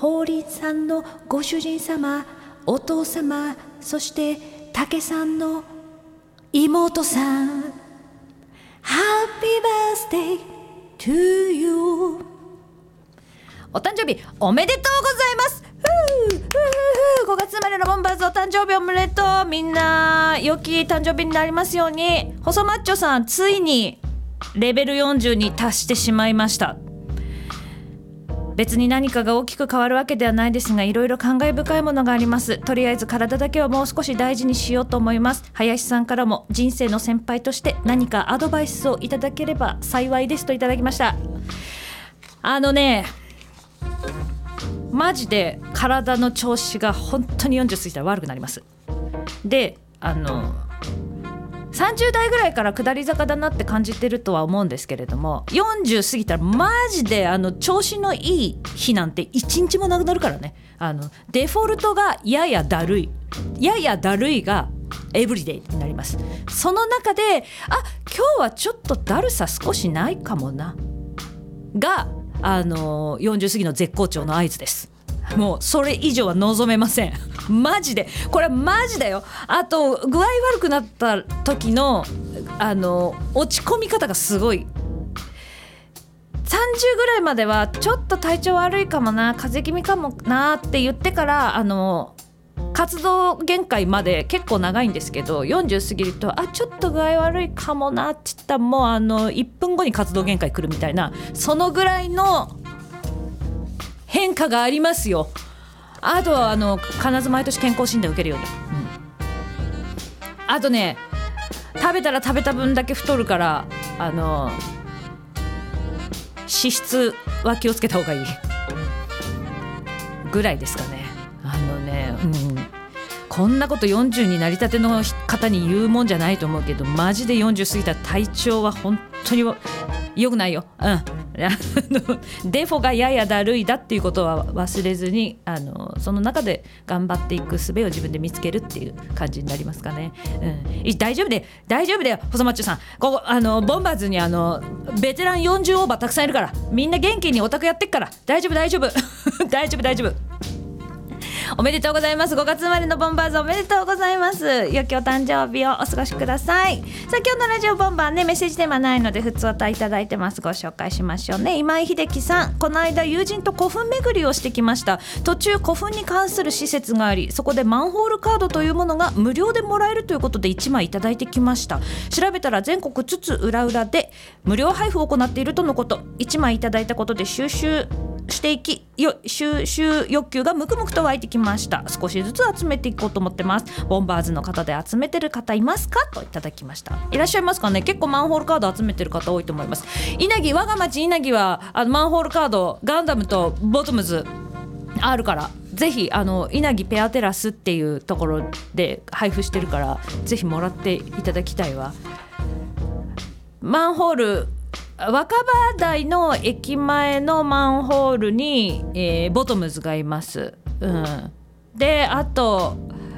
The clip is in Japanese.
法林さんのご主人様、お父様、そして竹さんの妹さん、 Happy birthday to you。 お誕生日おめでとうございます。5月生まれのボンバーズ、お誕生日おめでとう。みんな良き誕生日になりますように。細マッチョさん、ついにレベル40に達してしまいました。別に何かが大きく変わるわけではないですが、いろいろ感慨深いものがあります。とりあえず体だけはもう少し大事にしようと思います。林さんからも人生の先輩として何かアドバイスをいただければ幸いですといただきました。マジで体の調子が本当に40過ぎたら悪くなります。で、30代ぐらいから下り坂だなって感じてるとは思うんですけれども、40過ぎたらマジで調子のいい日なんて1日もなくなるからね。デフォルトがややだるいがエブリデイになります。その中で今日はちょっとだるさ少しないかもなが40過ぎの絶好調の合図です。もうそれ以上は望めません。マジでこれはマジだよ。あと具合悪くなった時の落ち込み方がすごい。30ぐらいまではちょっと体調悪いかもな、風邪気味かもなって言ってから活動限界まで結構長いんですけど、40過ぎるとちょっと具合悪いかもなって言ったらもう1分後に活動限界来るみたいな、そのぐらいの変化がありますよ。あとは必ず毎年健康診断受けるように、あとね、食べたら食べた分だけ太るから脂質は気をつけた方がいいぐらいですかね。こんなこと40になりたての方に言うもんじゃないと思うけど、マジで40過ぎたら体調は本当に良くないよ。デフォがややだるいだっていうことは忘れずに、その中で頑張っていく術を自分で見つけるっていう感じになりますかね。大丈夫だよ細マッチョさん。ここボンバーズにベテラン40オーバーたくさんいるから、みんな元気にオタクやってっから大丈夫大丈夫おめでとうございます。5月生まれのボンバーズおめでとうございます。良きお誕生日をお過ごしください。さあ今日のラジオボンバーね、メッセージテーマないので普通歌いただいてます。ご紹介しましょうね。今井秀樹さん、この間友人と古墳巡りをしてきました。途中古墳に関する施設があり、そこでマンホールカードというものが無料でもらえるということで1枚いただいてきました。調べたら全国津々浦々で無料配布を行っているとのこと。1枚いただいたことで収集していき、収集欲求がムクムクと湧いてきました。少しずつ集めていこうと思ってます。ボンバーズの方で集めてる方いますかといただきました。いらっしゃいますかね。結構マンホールカード集めてる方多いと思います。我が町稲城はマンホールカードガンダムとボトムズあるから、ぜひ稲城ペアテラスっていうところで配布してるから、ぜひもらっていただきたいわ。マンホール若葉台の駅前のマンホールに、ボトムズがいます、であと